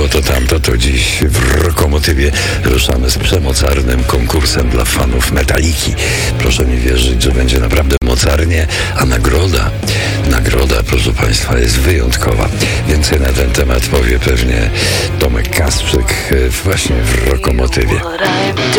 było to tamto, to dziś w Rokomotywie ruszamy z przemocarnym konkursem dla fanów Metaliki. Proszę mi wierzyć, że będzie naprawdę mocarnie, a nagroda, proszę Państwa, jest wyjątkowa. Więcej na ten temat powie pewnie Tomek Kasprzyk właśnie w Rokomotywie.